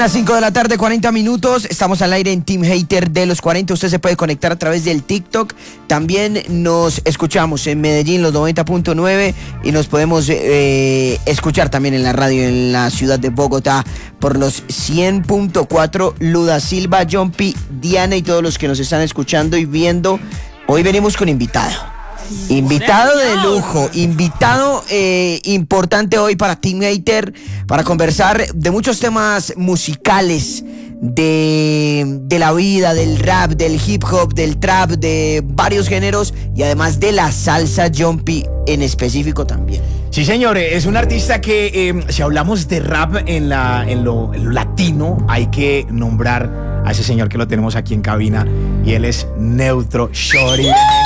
A 5 de la tarde, 40 minutos, estamos al aire en Team Hater de los 40, usted se puede conectar a través del TikTok, también nos escuchamos en Medellín los 90.9 y nos podemos escuchar también en la radio en la ciudad de Bogotá por los 100.4, Luda Silva, Jumpy, Diana y todos los que nos están escuchando y viendo. Hoy venimos con invitado de lujo, invitado importante hoy para Team Hater, para conversar de muchos temas musicales, de la vida, del rap, del hip hop, del trap, de varios géneros y además de la salsa Jumpy en específico también. Sí, señores, es un artista que si hablamos de rap en lo latino, hay que nombrar a ese señor que lo tenemos aquí en cabina y él es Neutro Shorty.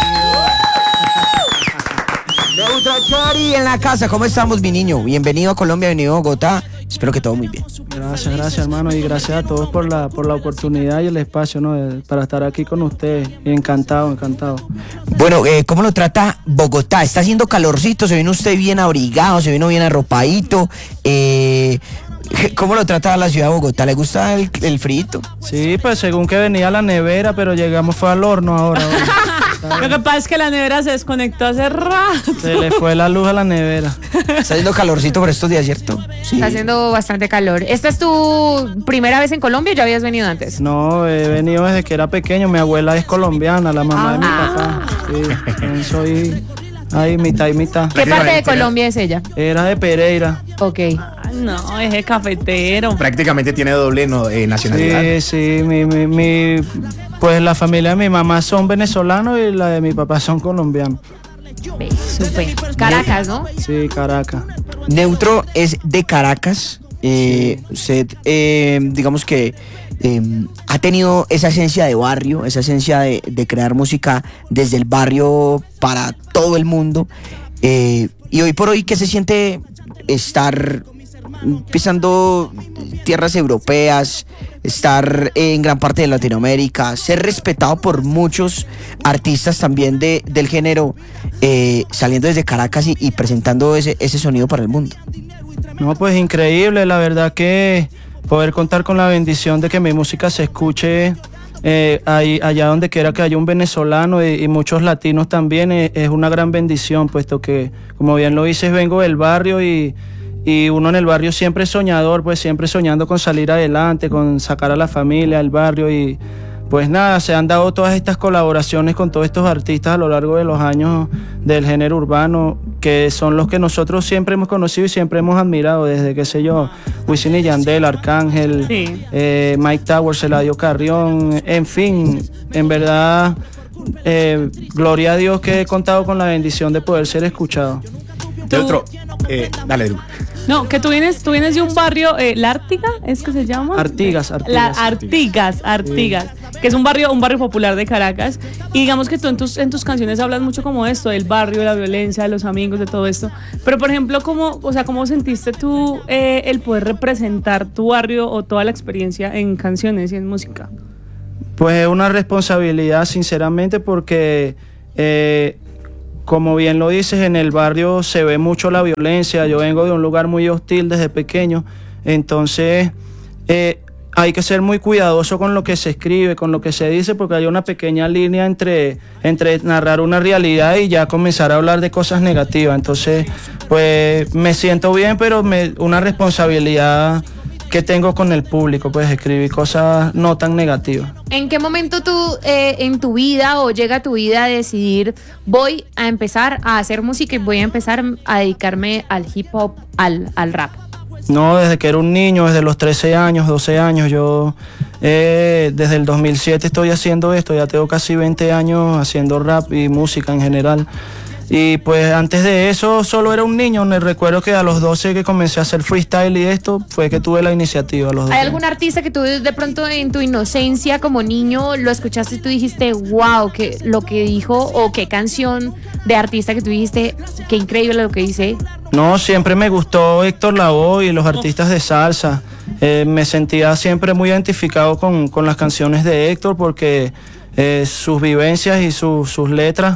Neutro Shorty en la casa, ¿cómo estamos, mi niño? Bienvenido a Colombia, bienvenido a Bogotá. Espero que todo muy bien. Gracias, hermano, y gracias a todos por la oportunidad y el espacio, ¿no? Para estar aquí con ustedes. Encantado. Bueno, ¿cómo lo trata Bogotá? Está haciendo calorcito, se vino usted bien abrigado, se vino bien arropadito. ¿Cómo lo trata la ciudad de Bogotá? ¿Le gusta el frito? Sí, pues según que venía a la nevera, pero llegamos fue al horno ahora. Lo que pasa es que la nevera se desconectó hace rato. Se le fue la luz a la nevera. Está haciendo calorcito por estos días, ¿cierto? Sí. Está haciendo bastante calor. ¿Esta es tu primera vez en Colombia o ya habías venido antes? No, he venido desde que era pequeño. Mi abuela es colombiana, la mamá de mi papá. Sí, soy ahí mitad y mitad. ¿Qué parte de Colombia es ella? Era de Pereira. Ok. No, es el cafetero. Prácticamente tiene doble nacionalidad. Sí, pues la familia de mi mamá son venezolanos y la de mi papá son colombianos. Súper. Caracas, ¿no? Sí, Caracas. Neutro es de Caracas. Usted, digamos que ha tenido esa esencia de barrio, esa esencia de crear música desde el barrio para todo el mundo. Y hoy por hoy, ¿qué se siente estar pisando tierras europeas, estar en gran parte de Latinoamérica, ser respetado por muchos artistas también del género, saliendo desde Caracas y presentando ese sonido para el mundo? No, pues increíble, la verdad que poder contar con la bendición de que mi música se escuche allá donde quiera que haya un venezolano y muchos latinos también, es una gran bendición, puesto que, como bien lo dices, vengo del barrio y uno en el barrio siempre es soñador, pues siempre soñando con salir adelante, con sacar a la familia, al barrio y pues nada, se han dado todas estas colaboraciones con todos estos artistas a lo largo de los años del género urbano, que son los que nosotros siempre hemos conocido y siempre hemos admirado, desde, qué sé yo, Wisin y Yandel, Arcángel, sí. Mike Towers, Eladio Carrión, en fin, en verdad, gloria a Dios que he contado con la bendición de poder ser escuchado. Dale, Drew. No, que tú vienes de un barrio, ¿La Ártiga es que se llama? Artigas. Artigas, sí. Que es un barrio popular de Caracas. Y digamos que tú en tus canciones hablas mucho como esto, del barrio, de la violencia, de los amigos, de todo esto. Pero, por ejemplo, ¿cómo sentiste tú el poder representar tu barrio o toda la experiencia en canciones y en música? Pues es una responsabilidad, sinceramente, porque como bien lo dices, en el barrio se ve mucho la violencia. Yo vengo de un lugar muy hostil desde pequeño, entonces hay que ser muy cuidadoso con lo que se escribe, con lo que se dice, porque hay una pequeña línea entre narrar una realidad y ya comenzar a hablar de cosas negativas. Entonces, pues me siento bien, pero una responsabilidad que tengo con el público, pues escribir cosas no tan negativas. ¿En qué momento tú en tu vida o llega a tu vida a decidir voy a empezar a hacer música y voy a empezar a dedicarme al hip hop, al rap? No, desde que era un niño, desde los 13 años, 12 años, yo desde el 2007 estoy haciendo esto, ya tengo casi 20 años haciendo rap y música en general. Y pues antes de eso solo era un niño. Me recuerdo que a los 12 que comencé a hacer freestyle y esto fue que tuve la iniciativa a los 12. ¿Hay algún artista que tú de pronto en tu inocencia como niño lo escuchaste y tú dijiste wow, que lo que dijo, o qué canción de artista que tú dijiste qué increíble lo que dice? No, siempre me gustó Héctor Lavoe y los artistas de salsa. Me sentía siempre muy identificado con las canciones de Héctor porque sus vivencias y sus letras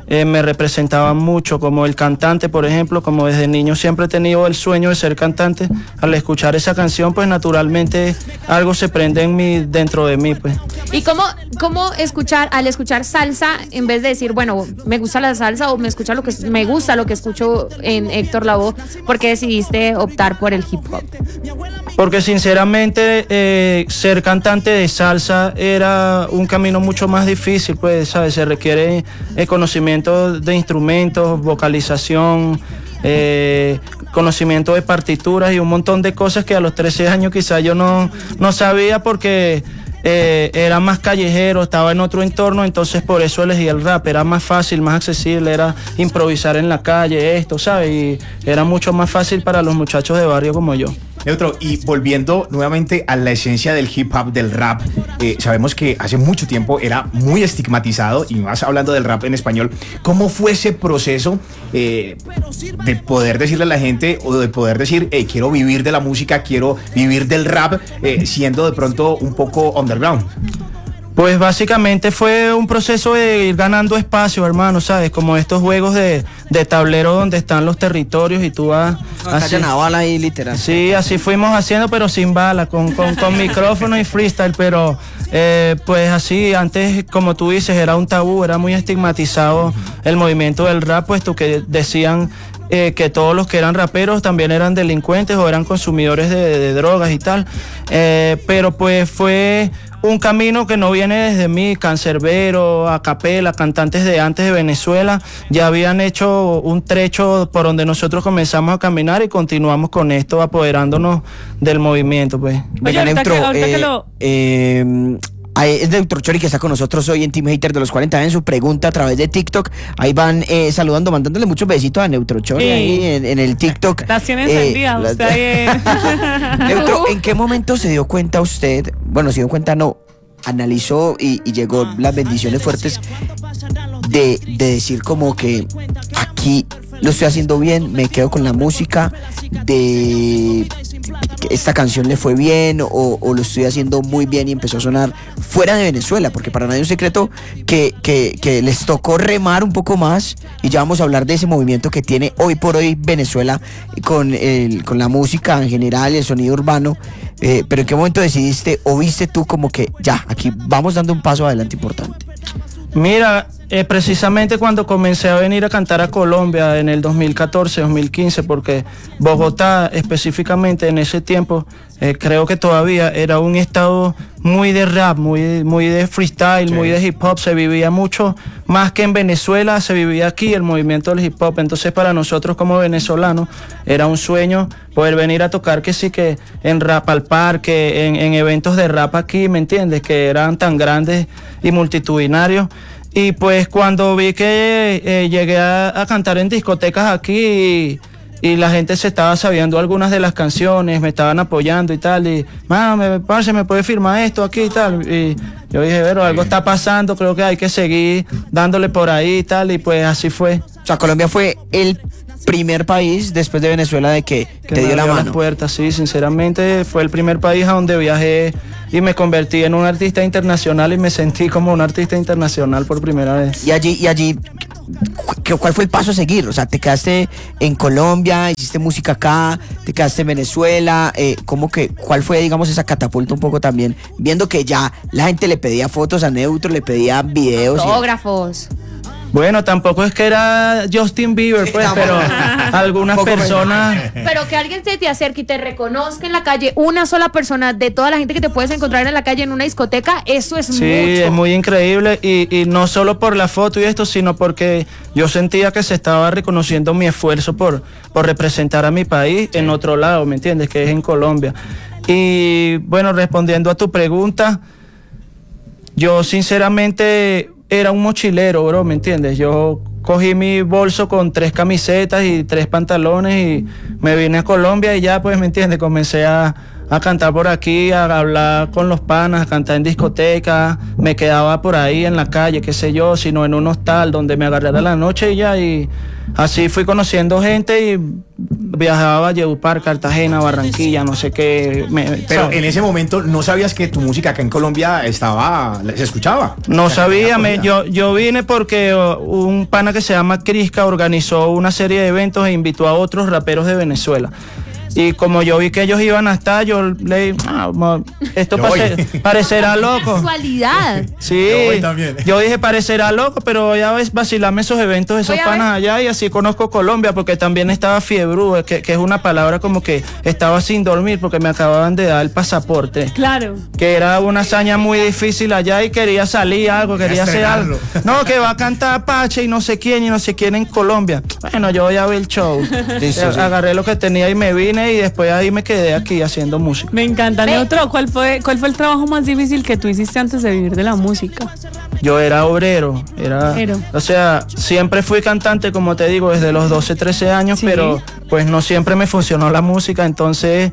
me representaban mucho, como el cantante, por ejemplo, como desde niño siempre he tenido el sueño de ser cantante. Al escuchar esa canción, pues naturalmente algo se prende en mí, dentro de mí, pues. ¿Y cómo al escuchar salsa, en vez de decir, bueno, me gusta la salsa o me gusta lo que escucho en Héctor Lavoe, por qué decidiste optar por el hip hop? Porque sinceramente ser cantante de salsa era un camino mucho más difícil, pues, ¿sabes? Se requiere conocimiento de instrumentos, vocalización, conocimiento de partituras y un montón de cosas que a los 13 años quizás yo no sabía porque era más callejero, estaba en otro entorno, entonces por eso elegí el rap, era más fácil, más accesible, era improvisar en la calle, ¿sabes? Y era mucho más fácil para los muchachos de barrio como yo. Neutro, y volviendo nuevamente a la esencia del hip hop, del rap, sabemos que hace mucho tiempo era muy estigmatizado, y más hablando del rap en español. ¿Cómo fue ese proceso de poder decirle a la gente, o de poder decir, quiero vivir de la música, quiero vivir del rap, siendo de pronto un poco underground? Pues básicamente fue un proceso de ir ganando espacio, hermano, ¿sabes? Como estos juegos de tablero donde están los territorios y tú vas... Así, una bala ahí, literal. Sí, así fuimos haciendo, pero sin bala, con micrófono y freestyle, pero pues así, antes, como tú dices, era un tabú, era muy estigmatizado el movimiento del rap, puesto que decían... que todos los que eran raperos también eran delincuentes o eran consumidores de drogas y tal, pero pues fue un camino que no viene desde mí. Canserbero, Acapela, cantantes de antes de Venezuela ya habían hecho un trecho por donde nosotros comenzamos a caminar y continuamos con esto, apoderándonos del movimiento, pues. Venga, Neutro, es Neutro Chori que está con nosotros hoy en Team Hater de los 40 en su pregunta a través de TikTok. Ahí van saludando, mandándole muchos besitos a Neutro Chori, sí, ahí en el TikTok. Las tiene encendidas usted ahí. Neutro, ¿en qué momento se dio cuenta usted? Bueno, se dio cuenta, no, analizó y llegó las bendiciones fuertes de decir como que aquí lo estoy haciendo bien, me quedo con la música, de que esta canción le fue bien o lo estoy haciendo muy bien y empezó a sonar fuera de Venezuela? Porque para nadie es un secreto que les tocó remar un poco más, y ya vamos a hablar de ese movimiento que tiene hoy por hoy Venezuela con la música en general, el sonido urbano. Pero ¿en qué momento decidiste o viste tú como que ya, aquí vamos dando un paso adelante importante? Mira, precisamente cuando comencé a venir a cantar a Colombia en el 2014, 2015, porque Bogotá específicamente en ese tiempo, creo que todavía era un estado muy de rap, muy de freestyle, sí, muy de hip hop. Se vivía mucho más que en Venezuela, se vivía aquí el movimiento del hip hop. Entonces para nosotros como venezolanos era un sueño poder venir a tocar, que sí, que en Rap al Parque, en eventos de rap aquí, ¿me entiendes? Que eran tan grandes y multitudinarios. Y pues cuando vi que llegué a cantar en discotecas aquí y la gente se estaba sabiendo algunas de las canciones, me estaban apoyando y tal, y parce, ¿me puede firmar esto aquí y tal? Y yo dije, pero algo está pasando, creo que hay que seguir dándole por ahí y tal, y pues así fue. O sea, Colombia fue el primer país después de Venezuela de que te dio la mano. Las puertas, sí, sinceramente fue el primer país a donde viajé y me convertí en un artista internacional y me sentí como un artista internacional por primera vez. Y allí, ¿cuál fue el paso a seguir? O sea, te quedaste en Colombia, hiciste música acá, te quedaste en Venezuela, ¿cuál fue, digamos, esa catapulta un poco también? Viendo que ya la gente le pedía fotos a Neutro, le pedía videos. Autógrafos. Bueno, tampoco es que era Justin Bieber, pues, pero algunas personas... Pero que alguien se te acerque y te reconozca en la calle, una sola persona de toda la gente que te puedes encontrar en la calle en una discoteca, eso es mucho. Sí, es muy increíble, y no solo por la foto y esto, sino porque yo sentía que se estaba reconociendo mi esfuerzo por representar a mi país en otro lado, ¿me entiendes? Que es en Colombia. Y bueno, respondiendo a tu pregunta, yo sinceramente... era un mochilero, bro, ¿me entiendes? Yo cogí mi bolso con 3 camisetas y 3 pantalones y me vine a Colombia y ya, pues, ¿me entiendes? Comencé a a cantar por aquí, a hablar con los panas, a cantar en discotecas, me quedaba por ahí en la calle, qué sé yo, sino en un hostal donde me agarrara la noche y ya, y así fui conociendo gente y viajaba a Valledupar, Cartagena, Barranquilla, no sé qué. Pero en ese momento no sabías que tu música acá en Colombia se escuchaba. No sabía, yo vine porque un pana que se llama Crisca organizó una serie de eventos e invitó a otros raperos de Venezuela. Y como yo vi que ellos iban a estar, yo le dije, esto parecerá loco. Casualidad. Sí, yo dije, parecerá loco, pero voy a vacilarme esos eventos, esos panas allá, y así conozco Colombia, porque también estaba fiebrú, que es una palabra como que estaba sin dormir, porque me acababan de dar el pasaporte. Claro. Que era una hazaña muy difícil allá y quería salir algo, quería hacer algo. No, que va a cantar Apache y no sé quién en Colombia. Bueno, yo voy a ver el show. Agarré lo que tenía y me vine, y después ahí me quedé aquí haciendo música. Me encanta. Neutro, ¿cuál fue el trabajo más difícil que tú hiciste antes de vivir de la música? Yo era obrero, o sea, siempre fui cantante, como te digo, desde los 12, 13 años, sí. Pero pues no siempre me funcionó la música, entonces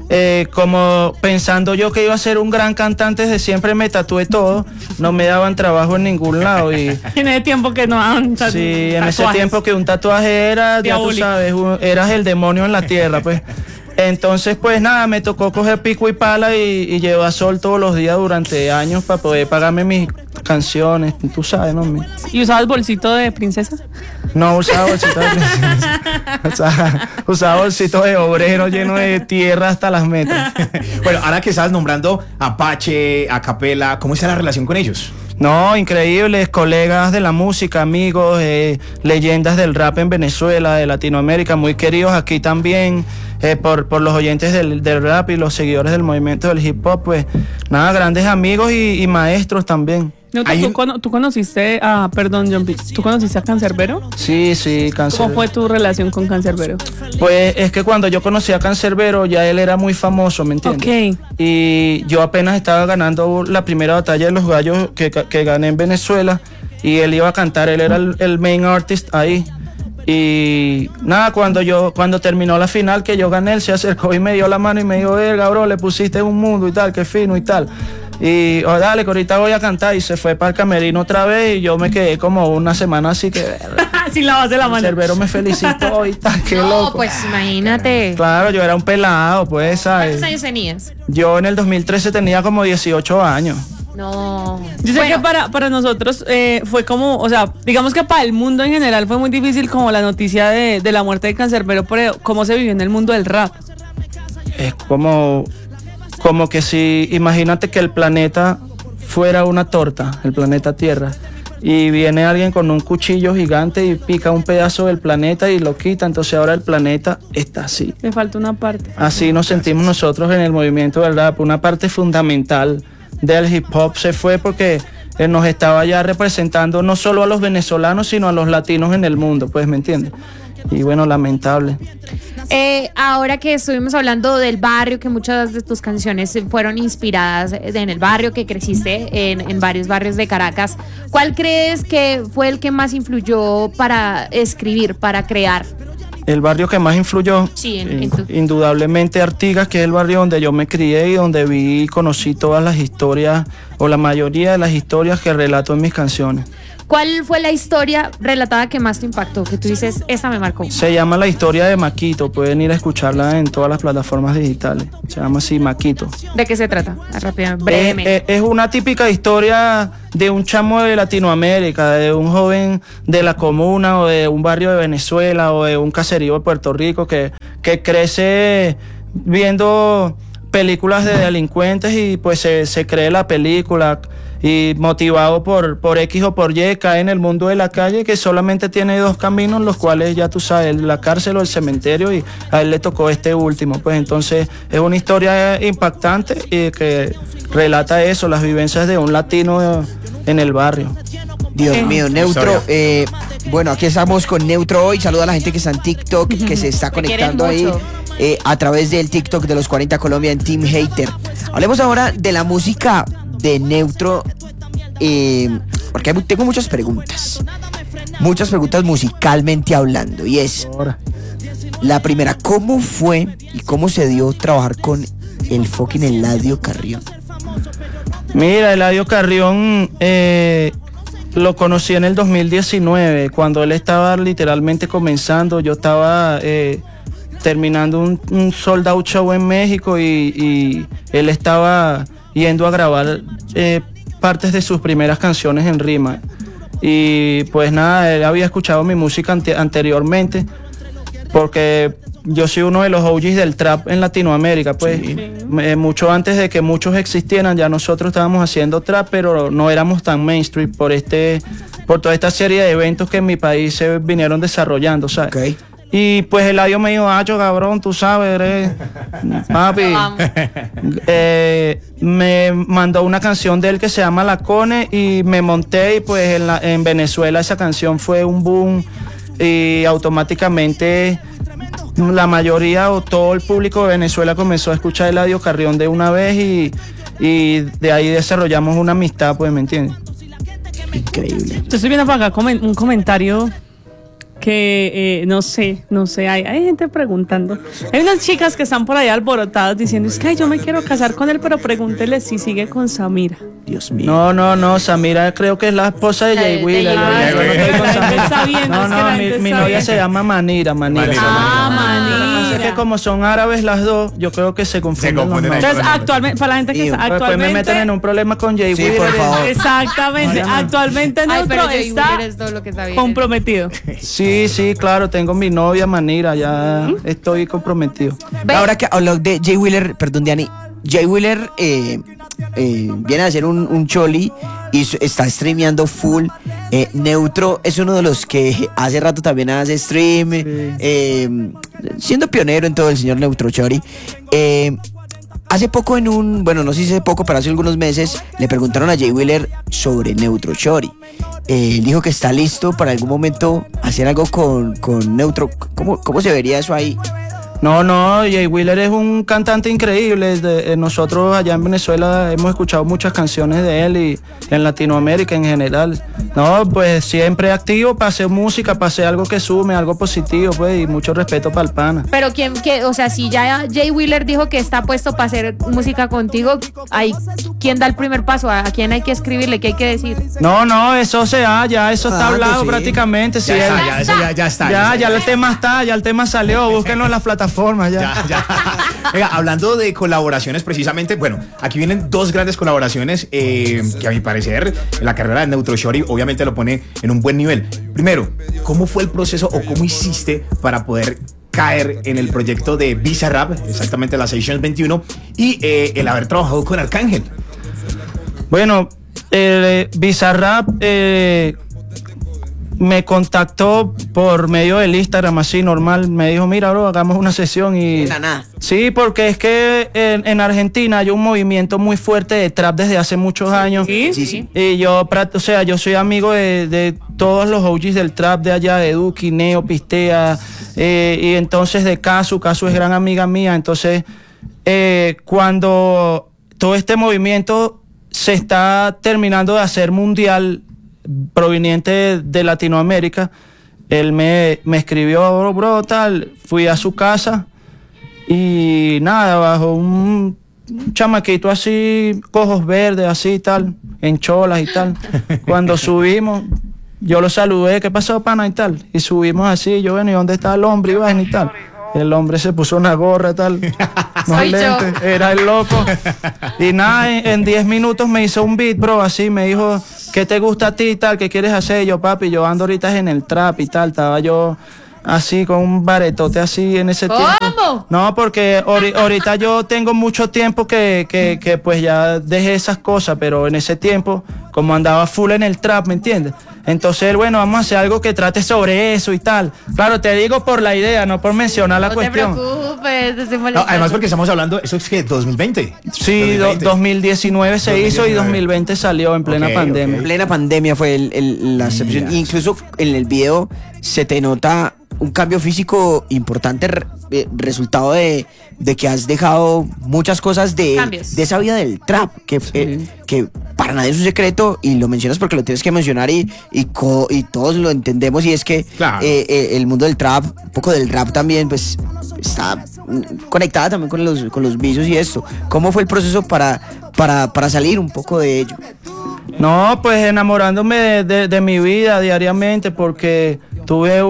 como pensando yo que iba a ser un gran cantante, desde siempre me tatué todo, no me daban trabajo en ningún lado. Y en ese tiempo que no daban tatuajes. Sí, en ese tiempo que un tatuaje era, ya tú sabes, eras el demonio en la tierra, pues. Entonces, pues nada, me tocó coger pico y pala y llevar sol todos los días durante años para poder pagarme mis canciones, tú sabes, ¿no? ¿Y usabas bolsito de princesa? No usaba bolsito de princesa. Usaba bolsito de obrero lleno de tierra hasta las metas. Bueno, ahora que estabas nombrando Apache, Acapela, ¿cómo está la relación con ellos? No, increíbles, colegas de la música, amigos, leyendas del rap en Venezuela, de Latinoamérica, muy queridos aquí también, por los oyentes del rap y los seguidores del movimiento del hip hop, pues nada, grandes amigos y maestros también. No, ¿tú conociste a, perdón, John P., ¿tú conociste a Canserbero? Sí, Canserbero. ¿Cómo fue tu relación con Canserbero? Pues es que cuando yo conocí a Canserbero ya él era muy famoso, ¿me entiendes? Ok. Y yo apenas estaba ganando la primera batalla de los gallos que gané en Venezuela, y él iba a cantar, él era el main artist ahí. Y nada, cuando terminó la final que yo gané, él se acercó y me dio la mano y me dijo, verga, bro, le pusiste un mundo y tal, qué fino y tal. Y dale, que ahorita voy a cantar, y se fue para el camerino otra vez, y yo me quedé como una semana así que... Sin la base de la mano. Canserbero me felicitó y tal, qué no, loco. Pues imagínate. Claro, yo era un pelado, pues, ¿sabes? ¿Cuántos años tenías? Yo en el 2013 tenía como 18 años. No. Yo sé que para nosotros fue como, o sea, digamos que para el mundo en general fue muy difícil como la noticia de la muerte de Canserbero, pero cómo se vivió en el mundo del rap. Es como que si, imagínate que el planeta fuera una torta, el planeta Tierra, y viene alguien con un cuchillo gigante y pica un pedazo del planeta y lo quita, entonces ahora el planeta está así. Le falta una parte. Así nos sentimos nosotros en el movimiento del rap, una parte fundamental del hip hop se fue porque nos estaba ya representando no solo a los venezolanos, sino a los latinos en el mundo, pues, ¿me entiendes? Y bueno, lamentable. Ahora que estuvimos hablando del barrio, que muchas de tus canciones fueron inspiradas en el barrio, que creciste en varios barrios de Caracas, ¿cuál crees que fue el que más influyó para escribir, para crear? El barrio que más influyó, sí, indudablemente Artigas, que es el barrio donde yo me crié y donde vi y conocí todas las historias, o la mayoría de las historias que relato en mis canciones. ¿Cuál fue la historia relatada que más te impactó? Que tú dices, esta me marcó. Se llama La historia de Maquito. Pueden ir a escucharla en todas las plataformas digitales. Se llama así, Maquito. ¿De qué se trata? Rápidamente, brevemente. Es una típica historia de un chamo de Latinoamérica, de un joven de la comuna o de un barrio de Venezuela o de un caserío de Puerto Rico que crece viendo películas de delincuentes y pues se cree la película, y motivado por X o por Y cae en el mundo de la calle, que solamente tiene dos caminos, los cuales ya tú sabes, la cárcel o el cementerio, y a él le tocó este último. Pues entonces es una historia impactante y que relata eso, las vivencias de un latino en el barrio. Dios mío, Neutro, bueno, aquí estamos con Neutro hoy. Saluda a la gente que está en TikTok, que se está conectando ahí a través del TikTok de los 40 Colombia en Team Hater. Hablemos ahora de la música de Neutro, porque tengo muchas preguntas musicalmente hablando, y es la primera, ¿cómo fue y cómo se dio trabajar con el fucking Eladio Carrión? Mira, Eladio Carrión lo conocí en el 2019, cuando él estaba literalmente comenzando. Yo estaba terminando un sold out show en México y él estaba yendo a grabar partes de sus primeras canciones en rima. Y pues nada, él había escuchado mi música anteriormente, porque yo soy uno de los OGs del trap en Latinoamérica, pues mucho antes de que muchos existieran, ya nosotros estábamos haciendo trap, pero no éramos tan mainstream por toda esta serie de eventos que en mi país se vinieron desarrollando, ¿sabes? Okay. Y pues Eladio me dijo, cabrón, tú sabes, eres papi. Me mandó una canción de él que se llama La Cone y me monté, y pues en Venezuela esa canción fue un boom y automáticamente la mayoría o todo el público de Venezuela comenzó a escuchar Eladio Carrión de una vez y de ahí desarrollamos una amistad, pues, ¿me entiendes? Increíble. Yo estoy viendo por acá un comentario que no sé, hay gente preguntando. Hay unas chicas que están por allá alborotadas diciendo, es que yo me quiero casar con él, pero pregúntele si sigue con Samira. Dios mío. No, Samira creo que es la esposa de Jay Wheeler. Mi novia se llama Manira. Manira. Es que como son árabes las dos, yo creo que se confunden. Entonces, actualmente, para la gente que está después me meten en un problema con Jay Wheeler. Por favor. Exactamente. Actualmente Neutro está comprometido. Sí, claro, tengo mi novia Manira, ya estoy comprometido. Ahora que hablo de Jay Wheeler, perdón, Diani, Jay Wheeler viene a hacer un choli y está streameando full. Neutro es uno de los que hace rato también hace stream, siendo pionero en todo el señor Neutro Chori. Hace poco no sé si hace poco, pero hace algunos meses le preguntaron a Jay Wheeler sobre Neutro Chori. Él dijo que está listo para algún momento hacer algo con Neutro. ¿Cómo se vería eso ahí? No, Jay Wheeler es un cantante increíble. Nosotros allá en Venezuela hemos escuchado muchas canciones de él y en Latinoamérica en general. No, pues siempre activo para hacer música, para hacer algo que sume, algo positivo, pues, y mucho respeto para el pana. Pero o sea, si ya Jay Wheeler dijo que está puesto para hacer música contigo, ¿quién da el primer paso? ¿A quién hay que escribirle? ¿Qué hay que decir? No, eso ya eso está hablado prácticamente. Ya está. Ya el tema está, ya el tema salió, búsquenlo en las plataformas. Ya. Venga, hablando de colaboraciones precisamente, bueno, aquí vienen dos grandes colaboraciones que a mi parecer la carrera de Neutro Shorty obviamente lo pone en un buen nivel. Primero, ¿cómo fue el proceso o cómo hiciste para poder caer en el proyecto de Bizarrap, exactamente la Sessions 21, y el haber trabajado con Arcángel? Bueno, Bizarrap me contactó por medio del Instagram, así normal. Me dijo, mira, bro, hagamos una sesión y... Nada. Sí, porque es que en Argentina hay un movimiento muy fuerte de trap desde hace muchos años. Sí. Y yo soy amigo de todos los OGs del trap de allá, de Duki, Neo, Pistea, y entonces de Casu es gran amiga mía. Entonces, cuando todo este movimiento se está terminando de hacer mundial, proveniente de Latinoamérica, él me escribió, bro, tal, fui a su casa y nada, bajo un chamaquito así, ojos verdes, así tal, en cholas y tal. Cuando subimos, yo lo saludé, ¿qué pasó, pana? Y tal, y subimos así, yo, bueno, ¿y dónde está el hombre? Y vaina y tal. El hombre se puso una gorra, tal. Soy yo. Era el loco. Y nada, en 10 minutos me hizo un beat, bro, así, me dijo, ¿qué te gusta a ti y tal? ¿Qué quieres hacer? Yo, papi, yo ando ahorita en el trap y tal. Estaba yo así con un baretote así en ese tiempo. ¿Cómo? No, porque ahorita yo tengo mucho tiempo que pues ya dejé esas cosas, pero en ese tiempo, como andaba full en el trap, ¿me entiendes? Entonces, bueno, vamos a hacer algo que trate sobre eso y tal. Claro, te digo por la idea, no por mencionar la cuestión. No te preocupes, estoy molestando. No, además porque estamos hablando, ¿eso es que 2020? Sí, 2019 se hizo y 2020 salió en plena pandemia. En plena pandemia fue la excepción. Incluso en el video se te nota un cambio físico importante, resultado de que has dejado muchas cosas de esa vida del trap, que para nadie es un secreto, y lo mencionas porque lo tienes que mencionar y todos lo entendemos, y es que claro, el mundo del trap, un poco del rap también, pues está conectada también con los vicios y esto. ¿Cómo fue el proceso para salir un poco de ello? No, pues enamorándome de mi vida diariamente, porque tuve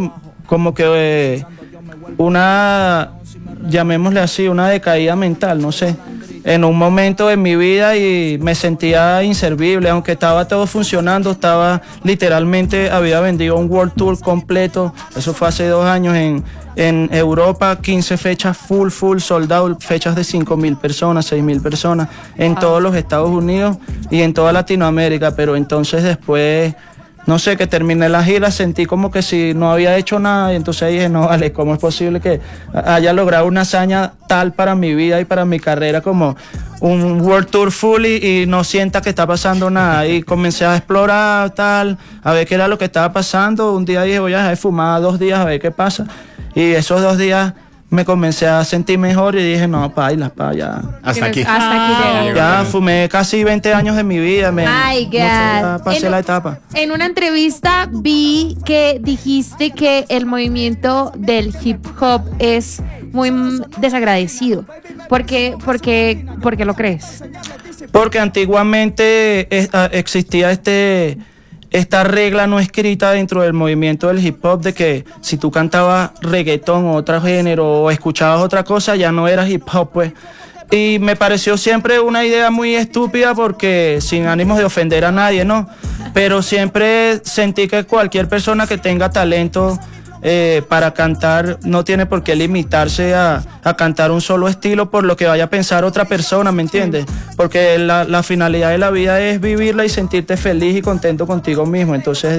una, llamémosle así, una decaída mental, no sé, en un momento de mi vida, y me sentía inservible, aunque estaba todo funcionando, literalmente había vendido un World Tour completo, eso fue hace 2 años en Europa, 15 fechas full sold out, fechas de 5.000 personas, 6.000 personas, en todos los Estados Unidos y en toda Latinoamérica, pero entonces después, no sé, que terminé la gira, sentí como que si no había hecho nada, y entonces dije, no, vale, ¿cómo es posible que haya logrado una hazaña tal para mi vida y para mi carrera como un World Tour full y no sienta que está pasando nada? Y comencé a explorar tal, a ver qué era lo que estaba pasando. Un día dije, voy a dejar de fumar 2 días a ver qué pasa, y esos 2 días me comencé a sentir mejor y dije, no, ya. Hasta aquí. Hasta aquí llegué. Ya fumé casi 20 años de mi vida. Ay, God. Ya pasé la etapa. En una entrevista vi que dijiste que el movimiento del hip hop es muy desagradecido. ¿Por qué lo crees? Porque antiguamente existía esta regla no escrita dentro del movimiento del hip hop de que si tú cantabas reggaetón o otro género o escuchabas otra cosa, ya no eras hip hop, pues. Y me pareció siempre una idea muy estúpida, porque sin ánimos de ofender a nadie, ¿no? Pero siempre sentí que cualquier persona que tenga talento para cantar no tiene por qué limitarse a cantar un solo estilo por lo que vaya a pensar otra persona, ¿me entiendes? Porque la finalidad de la vida es vivirla y sentirte feliz y contento contigo mismo. Entonces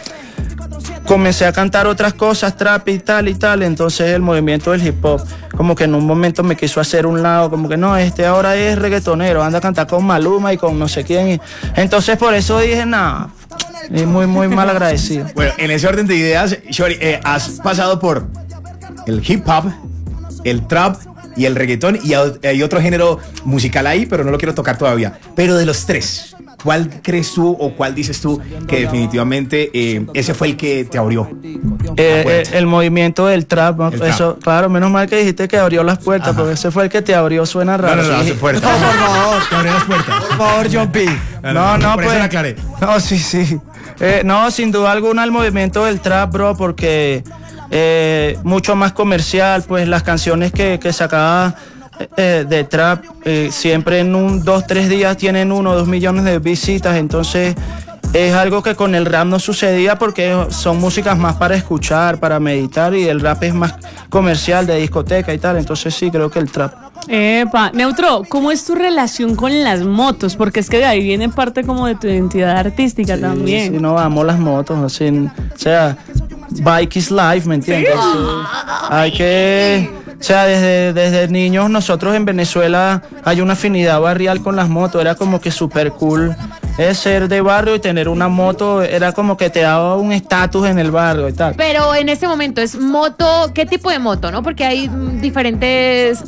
comencé a cantar otras cosas, trap y tal, entonces el movimiento del hip hop como que en un momento me quiso hacer un lado, como que no, ahora es reggaetonero, anda a cantar con Maluma y con no sé quién, entonces por eso dije, nada, es muy mal agradecido. Bueno, en ese orden de ideas, Shorty, has pasado por el hip hop, el trap y el reggaetón, y hay otro género musical ahí, pero no lo quiero tocar todavía. Pero de los 3, ¿cuál crees tú o cuál dices tú que definitivamente ese fue el que te abrió? El movimiento del trap, ¿no? Eso, trap. Claro, menos mal que dijiste que abrió las puertas. Ajá. Porque ese fue el que te abrió, suena raro. No, hace puertas. No, por favor. Te abrió las puertas. Por favor, John P. No, por pues. eso la aclaré. No, sí. No, sin duda alguna el movimiento del trap, bro, porque mucho más comercial, pues las canciones que sacaba de trap siempre en 2-3 días tienen 1 o 2 millones de visitas, entonces es algo que con el rap no sucedía, porque son músicas más para escuchar, para meditar, y el rap es más comercial, de discoteca y tal, entonces sí, creo que el trap. Neutro, ¿cómo es tu relación con las motos? Porque es que de ahí viene parte como de tu identidad artística también. Sí, no, amo las motos, así, o sea, bike is life, ¿me entiendes? ¿Sí? Hay que, o sea, desde niños nosotros en Venezuela hay una afinidad barrial con las motos, era como que súper cool ser de barrio y tener una moto, era como que te daba un estatus en el barrio y tal. Pero en este momento es moto, ¿qué tipo de moto, no? Porque hay diferentes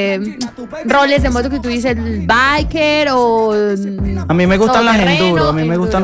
roles de moto que tú dices, el biker o... A mí me gustan las enduro,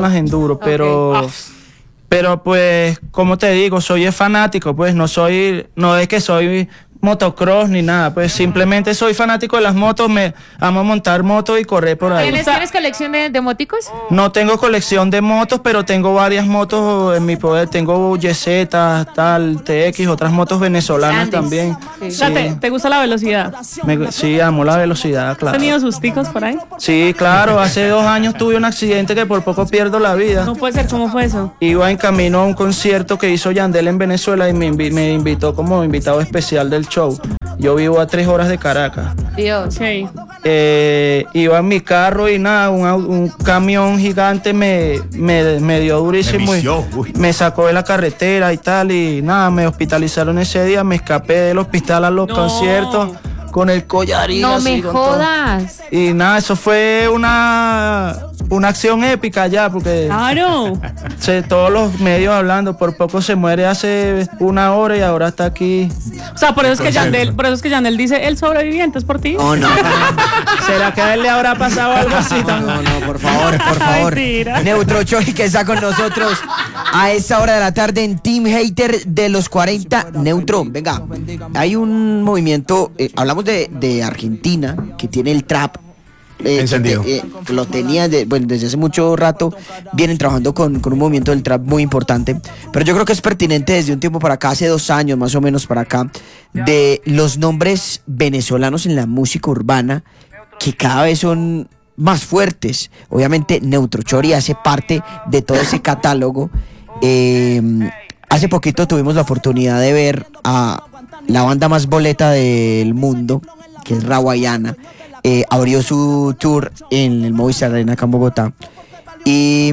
Okay. Pero pues, como te digo, soy fanático, pues no es que soy motocross ni nada, pues simplemente soy fanático de las motos, me amo montar motos y correr por ahí. ¿Tienes colección de moticos? No tengo colección de motos, pero tengo varias motos en mi poder, tengo YZ, tal, TX, otras motos venezolanas también. Sí. O sea, ¿te gusta la velocidad? Sí, amo la velocidad, claro. ¿Has tenido susticos por ahí? Sí, claro, hace 2 años tuve un accidente que por poco pierdo la vida. No puede ser, ¿cómo fue eso? Iba en camino a un concierto que hizo Yandel en Venezuela y me invitó como invitado especial del show. Yo vivo a 3 horas de Caracas. Dios. Sí. Iba en mi carro y nada, un camión gigante me dio durísimo y me sacó de la carretera y tal, y nada, me hospitalizaron ese día, me escapé del hospital a los conciertos con el collarín. No así, me con todo. jodas. Y nada, eso fue una acción épica ya, porque Claro. todos los medios hablando, por poco se muere hace 1 hora y ahora está aquí. O sea, por eso es que Yandel dice, el sobreviviente es por ti. No, no. ¿Será que a él le habrá pasado algo así también? No, por favor, por favor. Mentira. Neutro Choi, que está con nosotros a esta hora de la tarde en Team Hater de los 40. Neutro, venga, hay un movimiento, hablamos de Argentina, que tiene el trap. Encendido. Lo tenía desde hace mucho rato, vienen trabajando con un movimiento del trap muy importante, pero yo creo que es pertinente desde un tiempo para acá, hace 2 años más o menos para acá, de los nombres venezolanos en la música urbana, que cada vez son más fuertes. Obviamente Neutro Chori hace parte de todo ese catálogo. Hace poquito tuvimos la oportunidad de ver a la banda más boleta del mundo, que es Rawayana. Abrió su tour en el Movistar Arena acá en Bogotá. Y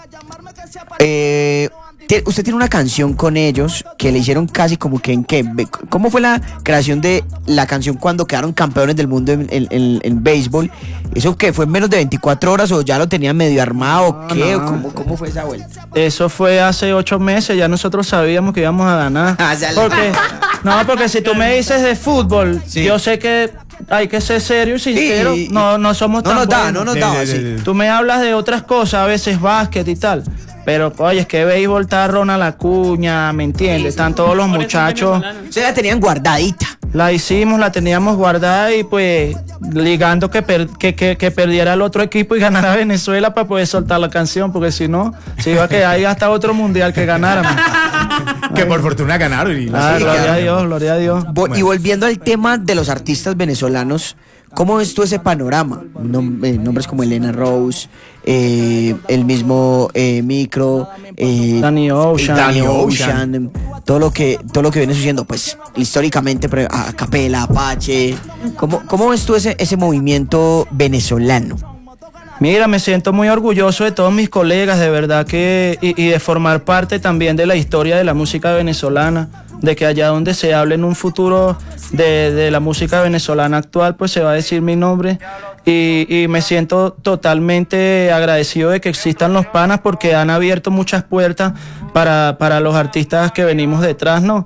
usted tiene una canción con ellos que le hicieron casi como que en qué. ¿Cómo fue la creación de la canción cuando quedaron campeones del mundo en béisbol? ¿Eso qué? ¿Fue en menos de 24 horas o ya lo tenían medio armado? ¿Qué? No. ¿Cómo fue esa vuelta? Eso fue hace 8 meses, ya nosotros sabíamos que íbamos a ganar. Porque si tú me dices de fútbol, Sí. yo sé que hay que ser serio y sincero. Sí, no somos tan buenos. No nos da. Sí. Tú me hablas de otras cosas, a veces básquet y tal. Pero, oye, es que béisbol está Ronald Acuña, ¿me entiendes? Están todos los Por eso es muchachos. venezolano. Ustedes la tenían guardadita. La hicimos, la teníamos guardada y pues ligando que perdiera el otro equipo y ganara Venezuela para poder soltar la canción, porque si no, se iba a quedar ahí hasta otro mundial que ganáramos. Que por fortuna ganaron. Y Gloria a Dios. Y volviendo al tema de los artistas venezolanos, ¿cómo ves tú ese panorama? Nombres como Elena Rose, el mismo Micro, Danny Ocean, todo lo que viene sucediendo, pues históricamente, a Capela, Apache. ¿Cómo ves tú ese movimiento venezolano? Mira, me siento muy orgulloso de todos mis colegas, de verdad que, y de formar parte también de la historia de la música venezolana, de que allá donde se hable en un futuro de la música venezolana actual, pues se va a decir mi nombre, y me siento totalmente agradecido de que existan los panas porque han abierto muchas puertas para los artistas que venimos detrás, ¿no?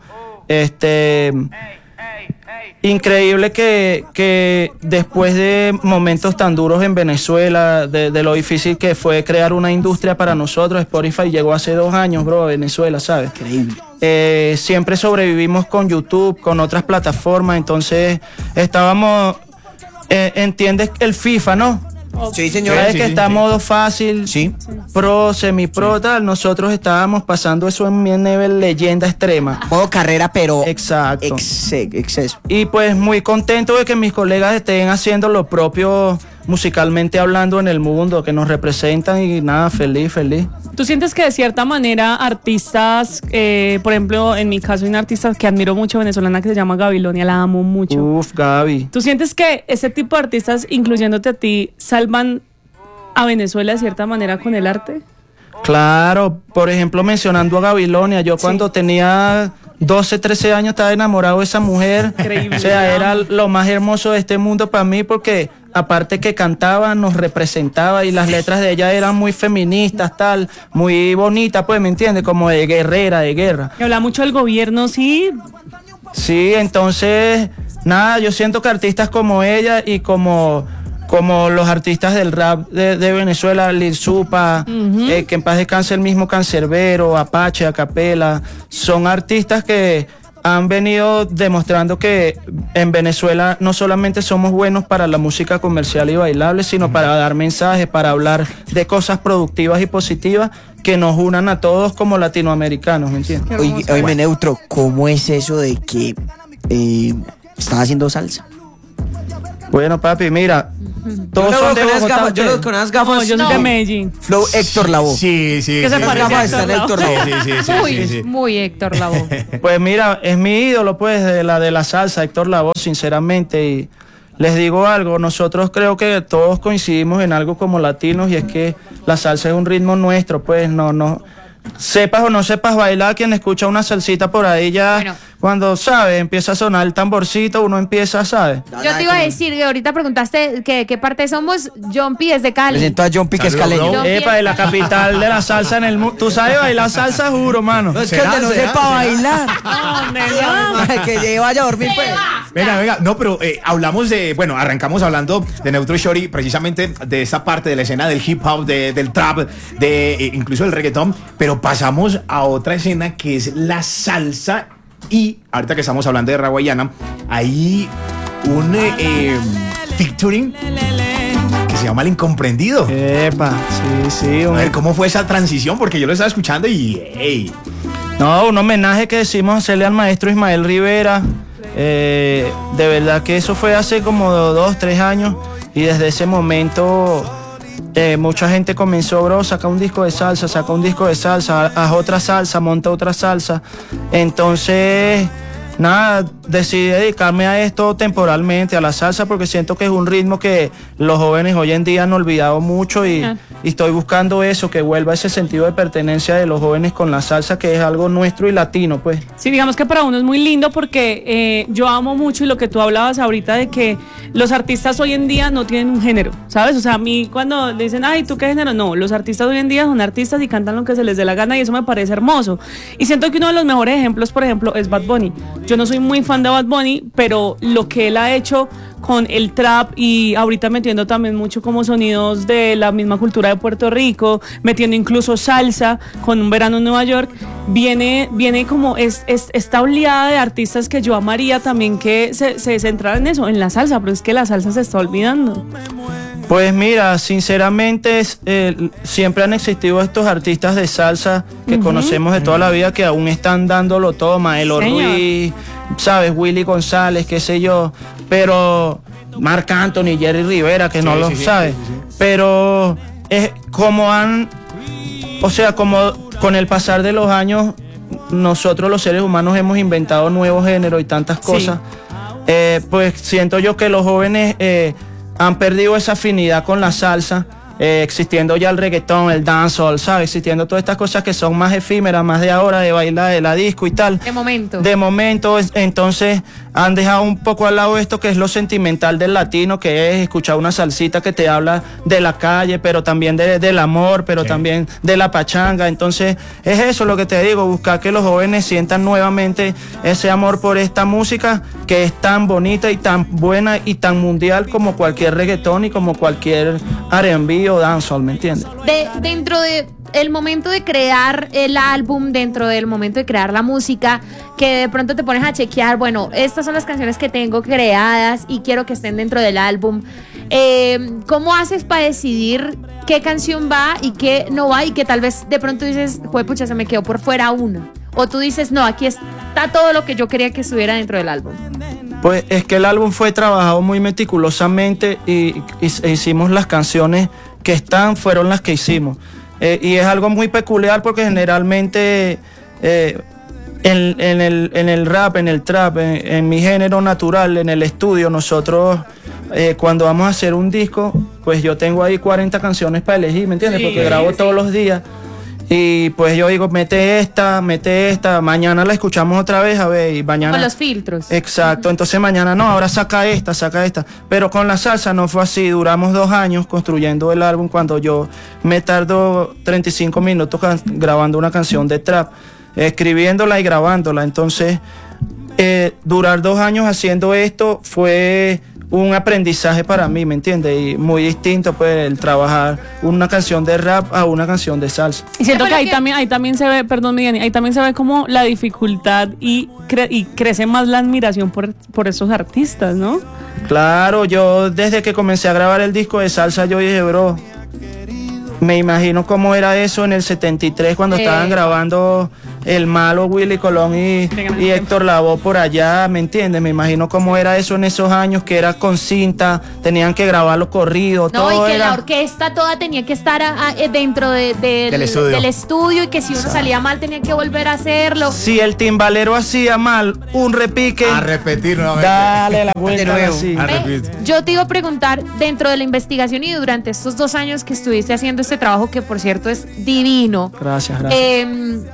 Increíble que después de momentos tan duros en Venezuela, de lo difícil que fue crear una industria para nosotros, Spotify llegó hace 2 años, bro, a Venezuela, ¿sabes? Increíble. Siempre sobrevivimos con YouTube, con otras plataformas, entonces estábamos, entiendes el FIFA, ¿no? Sí, señor. ¿Sabes sí, que sí, está sí. modo fácil, Sí. pro, semi-pro, tal? Nosotros estábamos pasando eso en mi nivel leyenda extrema. Modo carrera, pero Exacto. exceso. Y pues muy contento de que mis colegas estén haciendo lo propio musicalmente hablando en el mundo, que nos representan y nada, feliz. ¿Tú sientes que de cierta manera artistas, por ejemplo, en mi caso hay una artista que admiro mucho venezolana que se llama Gabilonia, la amo mucho? Uf, Gaby. ¿Tú sientes que ese tipo de artistas, incluyéndote a ti, salvan a Venezuela de cierta manera con el arte? Claro, por ejemplo, mencionando a Gabilonia, yo cuando tenía 12, 13 años estaba enamorado de esa mujer. Increíble. O sea, era lo más hermoso de este mundo para mí porque aparte que cantaba, nos representaba y las letras de ella eran muy feministas, tal, muy bonitas, pues, ¿me entiendes? Como de guerrera, de guerra. Y habla mucho del gobierno, sí. Sí, entonces, nada, yo siento que artistas como ella y como los artistas del rap de Venezuela, Lil Supa, que en paz descanse el mismo Cancerbero, Apache, Acapela, son artistas que han venido demostrando que en Venezuela no solamente somos buenos para la música comercial y bailable, sino para dar mensajes, para hablar de cosas productivas y positivas que nos unan a todos como latinoamericanos, ¿me entiendes? Oye, Neutro, ¿cómo es eso de que estás haciendo salsa? Bueno, papi, mira, todos son de Bogotá. Yo lo con las gafas. No, yo soy de Medellín. Flow Héctor Lavoe. Sí. ¿Qué se sí, parece sí, a sí, Héctor Héctor Lavoe? sí. Muy Héctor Lavoe. Pues mira, es mi ídolo, pues, de la salsa, Héctor Lavoe, sinceramente. Y les digo algo, nosotros creo que todos coincidimos en algo como latinos y es que la salsa es un ritmo nuestro, pues, no. Sepas o no sepas bailar, quien escucha una salsita por ahí ya Bueno. cuando, ¿sabes? Empieza a sonar el tamborcito, uno empieza, ¿sabes? Yo te iba a decir que ahorita preguntaste que qué parte somos. Jumpy es de Cali. Presento a Jumpy, que es caleño. bro. Epa, de la capital de la salsa en el mundo. Tú sabes bailar salsa, juro, mano. No es que el de no sepa bailar. Que vaya a dormir, pues. Venga, no, pero hablamos de, bueno, arrancamos hablando de Neutro Shorty, precisamente de esa parte de la escena del hip hop, del trap, de incluso del reggaetón, pero pasamos a otra escena que es la salsa. Y ahorita que estamos hablando de Rawayana, hay un featuring que se llama El Incomprendido. Epa, sí. A ver, ¿cómo fue esa transición? Porque yo lo estaba escuchando y hey. No, un homenaje que decimos hacerle al maestro Ismael Rivera. De verdad que eso fue hace como 2, 3 años. Y desde ese momento mucha gente comenzó, bro, saca un disco de salsa, haz otra salsa, monta otra salsa. Entonces, nada, decidí dedicarme a esto temporalmente, a la salsa, porque siento que es un ritmo que los jóvenes hoy en día han olvidado mucho y estoy buscando eso, que vuelva ese sentido de pertenencia de los jóvenes con la salsa, que es algo nuestro y latino, pues. Sí, digamos que para uno es muy lindo porque yo amo mucho y lo que tú hablabas ahorita de que los artistas hoy en día no tienen un género, ¿sabes? O sea, a mí cuando dicen, ay, ¿tú qué género? No, los artistas hoy en día son artistas y cantan lo que se les dé la gana y eso me parece hermoso. Y siento que uno de los mejores ejemplos, por ejemplo, es Bad Bunny. Yo no soy muy fan de Bad Bunny, pero lo que él ha hecho con el trap y ahorita metiendo también mucho como sonidos de la misma cultura de Puerto Rico, metiendo incluso salsa con Un Verano en Nueva York, viene como esta oleada de artistas que yo amaría también que se centraran en eso, en la salsa, pero es que la salsa se está olvidando. Pues mira, sinceramente siempre han existido estos artistas de salsa que conocemos de toda la vida que aún están dándolo todo, Maelo Ruiz, ¿sabes? Willy González, qué sé yo, pero Marc Anthony, Jerry Rivera, que no lo sabe, pero como con el pasar de los años, nosotros los seres humanos hemos inventado nuevos géneros y tantas cosas, pues siento yo que los jóvenes han perdido esa afinidad con la salsa, existiendo ya el reggaetón, el dancehall, ¿sabes? Existiendo todas estas cosas que son más efímeras, más de ahora, de bailar, de la disco y tal. De momento, entonces han dejado un poco al lado esto que es lo sentimental del latino, que es escuchar una salsita que te habla de la calle, pero también del amor, pero también de la pachanga. Entonces es eso lo que te digo, buscar que los jóvenes sientan nuevamente ese amor por esta música que es tan bonita y tan buena y tan mundial como cualquier reggaetón y como cualquier R&B o dancehall, ¿me entiendes? Dentro de el momento de crear el álbum, dentro del momento de crear la música, que de pronto te pones a chequear, bueno, estas son las canciones que tengo creadas y quiero que estén dentro del álbum. ¿Cómo haces para decidir qué canción va y qué no va? Y que tal vez de pronto dices, pucha, se me quedó por fuera una. O tú dices, no, aquí está todo lo que yo quería que estuviera dentro del álbum. Pues es que el álbum fue trabajado muy meticulosamente y hicimos las canciones que fueron las que hicimos. Y es algo muy peculiar porque generalmente en el rap, en el trap, en mi género natural, en el estudio, nosotros cuando vamos a hacer un disco, pues yo tengo ahí 40 canciones para elegir, ¿me entiendes? Porque grabo todos los días. Y pues yo digo, mete esta, mañana la escuchamos otra vez, a ver, y mañana... Con los filtros. Exacto, entonces mañana no, ahora saca esta. Pero con la salsa no fue así, duramos 2 años construyendo el álbum cuando yo me tardo 35 minutos grabando una canción de trap, escribiéndola y grabándola. Entonces, durar 2 años haciendo esto fue un aprendizaje para mí, ¿me entiendes? Y muy distinto, pues, el trabajar una canción de rap a una canción de salsa. Y siento que ahí también se ve, perdón, Miguel, ahí también se ve como la dificultad y crece más la admiración por esos artistas, ¿no? Claro, yo desde que comencé a grabar el disco de salsa, yo dije, bro, me imagino cómo era eso en el 73 cuando estaban grabando El Malo, Willy Colón y Héctor Lavoe por allá, ¿me entiendes? Me imagino cómo era eso en esos años, que era con cinta, tenían que grabarlo corrido, no, todo. Y que la orquesta toda tenía que estar dentro del estudio y que si uno salía mal tenía que volver a hacerlo. Si el timbalero hacía mal un repique, a repetir nuevamente. Dale la vuelta de nuevo. Así. Yo te iba a preguntar, dentro de la investigación y durante estos 2 años que estuviste haciendo este trabajo, que por cierto es divino. Gracias.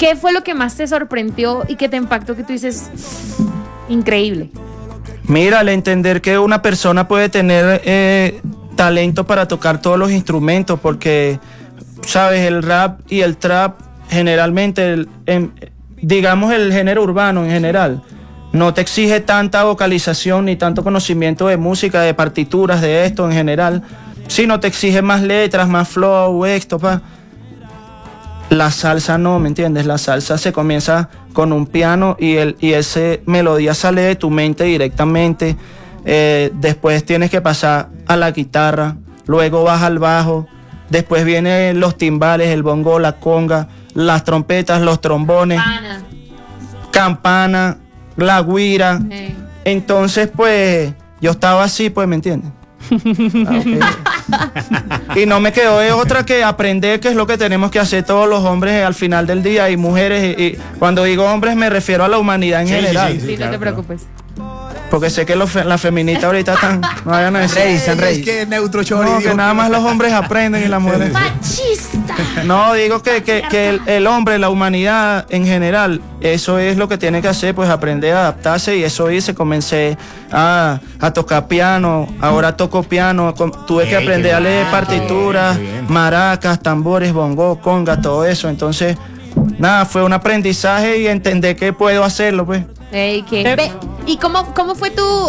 ¿qué fue lo que más te sorprendió y que te impactó que tú dices, increíble? Mira, al entender que una persona puede tener talento para tocar todos los instrumentos, porque, sabes, el rap y el trap, generalmente, digamos el género urbano en general, no te exige tanta vocalización ni tanto conocimiento de música, de partituras, de esto en general, sino te exige más letras, más flow, esto, pa. La salsa no, ¿me entiendes? La salsa se comienza con un piano y ese melodía sale de tu mente directamente. Después tienes que pasar a la guitarra, luego vas al bajo, después vienen los timbales, el bongo, la conga, las trompetas, los trombones, campana, la guira. Entonces, pues, yo estaba así, pues, ¿me entiendes? Okay. Y no me quedó de otra que aprender, que es lo que tenemos que hacer todos los hombres al final del día, y mujeres, y cuando digo hombres me refiero a la humanidad en general. Sí, claro, no te preocupes. Porque sé que las feministas ahorita están, no vayan a decir, Están ready. Es que Neutro Chori no, dijo que nada más los hombres aprenden y las mujeres. ¡Machista! No, digo que el hombre, la humanidad en general, eso es lo que tiene que hacer, pues aprender a adaptarse, y eso hice, comencé a tocar piano, ahora toco piano, tuve que aprender a leer partituras, qué bien. maracas, tambores, bongo, conga, todo eso, entonces, nada, fue un aprendizaje y entender que puedo hacerlo, pues. Ey, ¿y cómo fue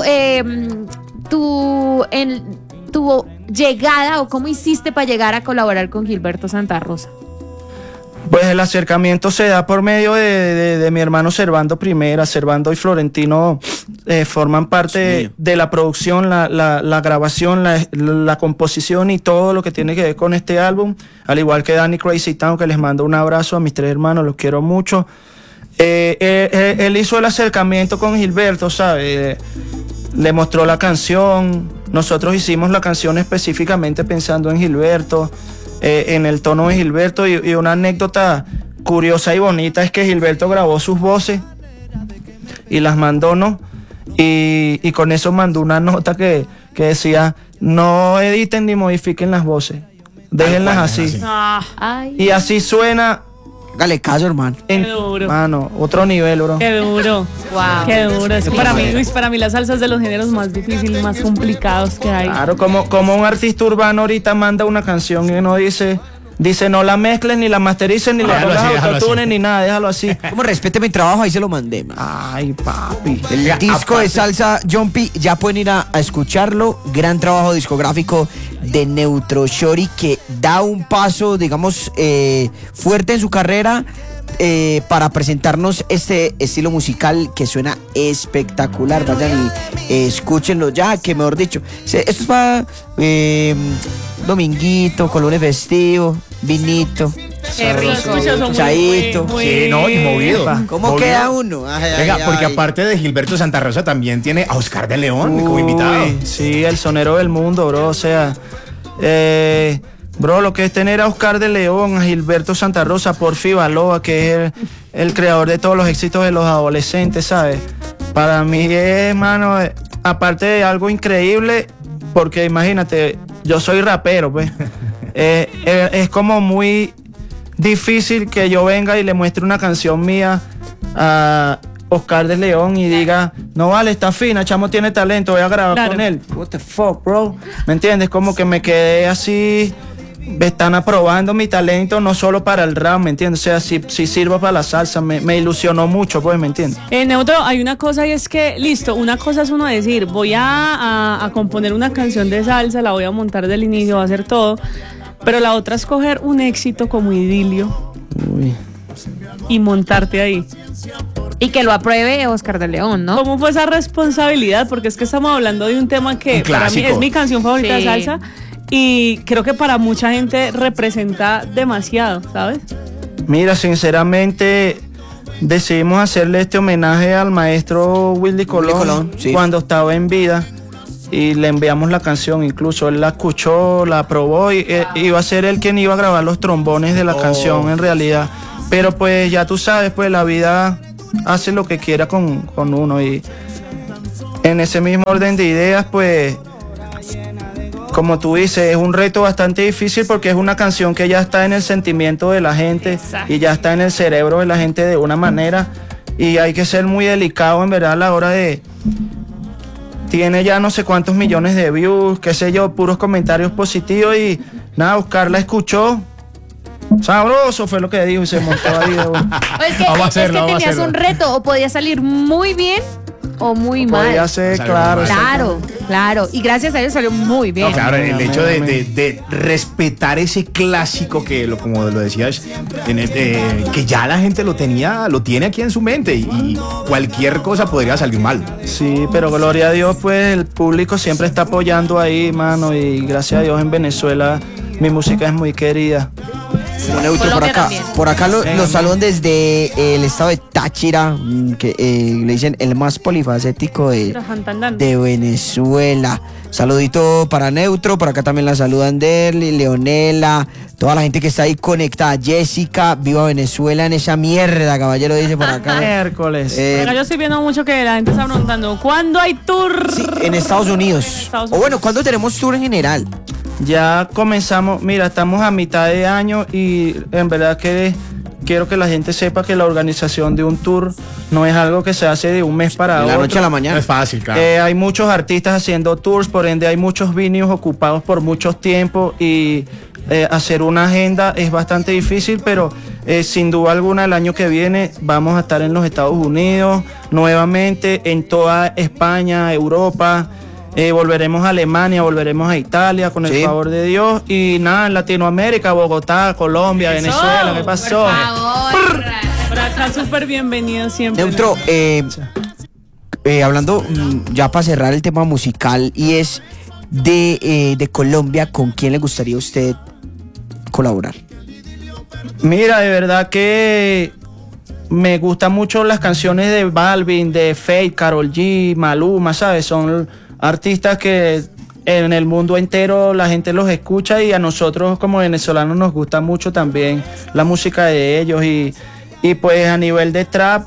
tu llegada, o cómo hiciste para llegar a colaborar con Gilberto Santa Rosa? Pues el acercamiento se da por medio de mi hermano Servando Primera. Servando y Florentino forman parte de la producción, la grabación, la composición y todo lo que tiene que ver con este álbum. Al igual que Danny Crazy Town, que les mando un abrazo a mis 3 hermanos, los quiero mucho. Él hizo el acercamiento con Gilberto, ¿sabes? Le mostró la canción. Nosotros hicimos la canción específicamente pensando en Gilberto, en el tono de Gilberto, y una anécdota curiosa y bonita es que Gilberto grabó sus voces y las mandó, ¿no? Y con eso mandó una nota que decía: no editen ni modifiquen las voces, déjenlas así. Ay. Y así suena. Hágale caso, hermano. Qué duro. Mano, otro nivel, bro. Qué duro. Wow. Qué duro. Es que para mí la salsa es de los géneros más difíciles, más complicados que hay. Claro, como un artista urbano ahorita manda una canción y no dice no la mezclen, ni la mastericen, ni la Déjalo así, pongas déjalo autotune, así. ni nada, déjalo así. Como respete mi trabajo, ahí se lo mandé, man. Ay, papi. El disco de salsa Jumpy, ya pueden ir a escucharlo. Gran trabajo discográfico de Neutro Shorty, que da un paso, digamos, fuerte en su carrera, para presentarnos este estilo musical que suena espectacular. Vayan y escúchenlo ya, que mejor dicho, esto es para dominguito, con lunes festivo, vinito. Qué rico. Chaito. Sí, no, y movido. ¿Cómo Movido. queda uno? Ay, Venga, ay, porque ay. aparte de Gilberto Santa Rosa también tiene a Oscar de León como invitado. Uy, sí, el sonero del mundo, bro. O sea, bro, lo que es tener a Oscar de León, a Gilberto Santa Rosa, Porfi Baloa, que es el creador de todos los éxitos de los adolescentes, ¿sabes? Para mí es, mano, aparte de algo increíble, porque imagínate, yo soy rapero, pues. Es como muy difícil que yo venga y le muestre una canción mía a Oscar de León y diga: no vale, está fina, chamo tiene talento, voy a grabar Claro. con él. What the fuck, bro? ¿Me entiendes? Como que me quedé así. Están aprobando mi talento no solo para el rap, ¿me entiendes? O sea, si sirvo para la salsa, me ilusionó mucho, pues, ¿me entiendes? Neutro, hay una cosa, y es que, listo, una cosa es uno decir, voy a componer una canción de salsa, la voy a montar del inicio, voy a hacer todo, pero la otra es coger un éxito como Idilio Uy. y montarte ahí. Y que lo apruebe Oscar de León, ¿no? ¿Cómo fue esa responsabilidad? Porque es que estamos hablando de un tema que Un para mí clásico. es mi canción favorita de Sí. salsa, y creo que para mucha gente representa demasiado, ¿sabes? Mira, sinceramente, decidimos hacerle este homenaje al maestro Willy Colón, sí. cuando estaba en vida, y le enviamos la canción. Incluso él la escuchó, la aprobó, y iba a ser él quien iba a grabar los trombones de la canción en realidad. Pero pues ya tú sabes, pues la vida hace lo que quiera con uno, y en ese mismo orden de ideas, pues como tú dices, es un reto bastante difícil porque es una canción que ya está en el sentimiento de la gente. Exacto. Y ya está en el cerebro de la gente de una manera. Y hay que ser muy delicado en verdad a la hora de... Tiene ya no sé cuántos millones de views, qué sé yo, puros comentarios positivos y nada, Oscar la escuchó. Sabroso fue lo que dijo y se montó ahí. Es que, Vamos a es que hacerlo, vamos a tenías hacerlo. un reto, o podía salir muy bien o muy Podía mal. ser, Salió claro. mal. Claro, claro. Y gracias a Dios salió muy bien. No, claro, el Amén, hecho amén. de respetar ese clásico que, como lo decías, que ya la gente lo tiene aquí en su mente y cualquier cosa podría salir mal. Sí, pero gloria a Dios, pues el público siempre está apoyando ahí, mano, y gracias a Dios en Venezuela mi música es muy querida. Neutro por Colombia acá. también. Por acá los saludan desde el estado de Táchira, que le dicen el más polifacético de Venezuela. Saludito para Neutro, por acá también la saludan Derly, Leonela, toda la gente que está ahí conectada. Jessica, viva Venezuela en esa mierda, caballero, dice por acá. Miércoles. Acá yo estoy viendo mucho que la gente está preguntando, ¿cuándo hay tour? Sí, en Estados Unidos. Estados O bueno, ¿cuándo tenemos tour en general? Ya comenzamos, mira, estamos a mitad de año y en verdad que quiero que la gente sepa que la organización de un tour no es algo que se hace de un mes para De la otro. noche a la No mañana. es fácil, claro. Hay muchos artistas haciendo tours, por ende hay muchos venues ocupados por muchos tiempos y hacer una agenda es bastante difícil, pero sin duda alguna el año que viene vamos a estar en los Estados Unidos, nuevamente en toda España, Europa. Volveremos a Alemania, volveremos a Italia con el Sí. favor de Dios y nada, en Latinoamérica, Bogotá, Colombia, Eso, Venezuela, ¿qué pasó? Por favor. Por acá súper bienvenido siempre. Neutro, hablando ya para cerrar el tema musical y es de Colombia, ¿con quién le gustaría a usted colaborar? Mira, de verdad que me gustan mucho las canciones de Balvin, de Feid, Karol G, Maluma, ¿sabes? Son artistas que en el mundo entero la gente los escucha y a nosotros como venezolanos nos gusta mucho también la música de ellos y pues a nivel de trap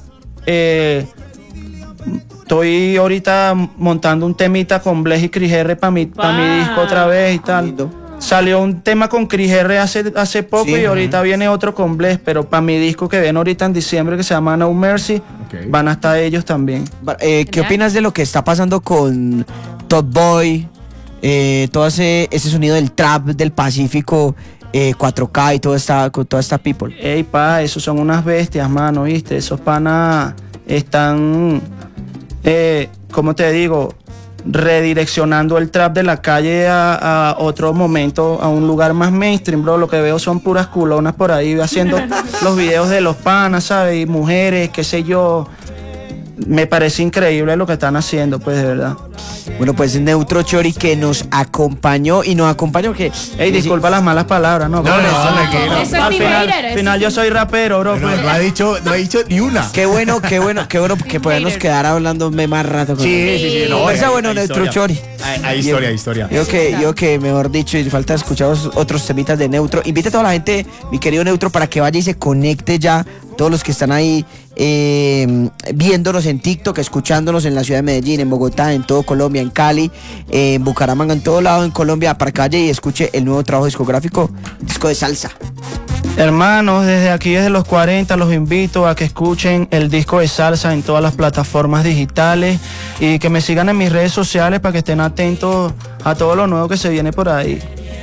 estoy ahorita montando un temita con Bless y Cris R para mi disco otra vez y tal. Lindo. Salió un tema con Cris R hace poco Sí. y ahorita viene otro con Bless, pero para mi disco que viene ahorita en diciembre que se llama No Mercy, Ok. van a estar ellos también. ¿Qué Genial. opinas de lo que está pasando con Top Boy? Todo ese sonido del trap del Pacífico, 4K y toda esta people. Ey, pa, esos son unas bestias, mano, ¿viste? Esos panas están, ¿cómo te digo? Redireccionando el trap de la calle a otro momento, a un lugar más mainstream, bro. Lo que veo son puras culonas por ahí haciendo los videos de los panas, ¿sabes? Y mujeres, qué sé yo. Me parece increíble lo que están haciendo, pues, de verdad. Bueno, pues Neutro Chori que nos acompañó y nos acompañó que... Ey, disculpa las malas palabras, ¿no? No, Por no, eso. tranquilo. Eso es Al mi final, hater, eso final es yo mi- soy rapero, bro. No, pues. no ha dicho ni una. Qué bueno que podemos quedar hablando más rato con Sí. No, Conversa hay- bueno, hay Neutro historia. Chori. Hay historia. Yo que mejor dicho, y falta escuchar otros temitas de Neutro. Invita a toda la gente, mi querido Neutro, para que vaya y se conecte ya. Todos los que están ahí viéndonos en TikTok, escuchándonos en la ciudad de Medellín, en Bogotá, en todo Colombia, en Cali, en Bucaramanga, en todo lado en Colombia, para que vaya y escuche el nuevo trabajo discográfico, disco de salsa. Hermanos, desde aquí, desde los 40, los invito a que escuchen el disco de salsa en todas las plataformas digitales y que me sigan en mis redes sociales para que estén atentos a todo lo nuevo que se viene por ahí.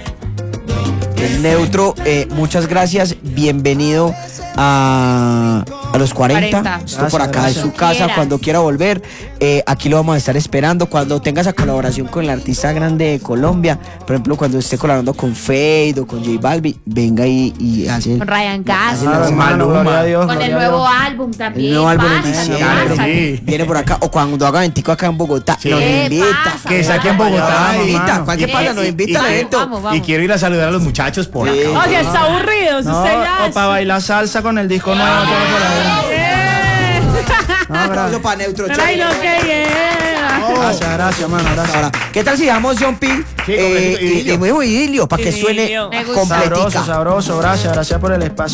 Neutro, muchas gracias, bienvenido a los 40. 40. Esto por Gracias, acá es su gracias. casa, Quiera. cuando quiera volver. Aquí lo vamos a estar esperando cuando tenga esa colaboración con el artista grande de Colombia. Por ejemplo, cuando esté colaborando con Fade o con J Balvin, venga y hace Con Ryan hace Castro. las- hermano, Maluma. gloria a Dios, Con el gloria a nuevo Dios. álbum también. el nuevo álbum en Pásalo, diciembre. pásalo. Sí. Viene por acá, o cuando haga eventico acá en Bogotá, Sí. nos invita. Pasa, Que saque en Bogotá. Nos y- invita, mano. cualquier Sí, pasa, nos sí, invita al sí. evento. Vamos. Y quiero ir a saludar a los muchachos por acá. Oye, está aburrido. No, usted ya o para bailar salsa con el disco nuevo. todo por ahí. No, Aplauso para Neutro Pero ay, Chori. no, que yeah. Gracias, mano, gracias. Ahora, ¿qué tal si damos John P? Sí, completito, idilio. Y muy idilio, para que suene Idilio. Me gusta. completica. Sabroso, gracias por el espacio.